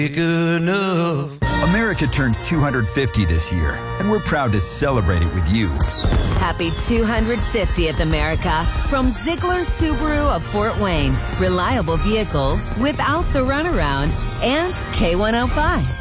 enough. America turns 250 this year, and we're proud to celebrate it with you. Happy 250th, America. From Ziegler Subaru of Fort Wayne. Reliable vehicles without the runaround. And K105.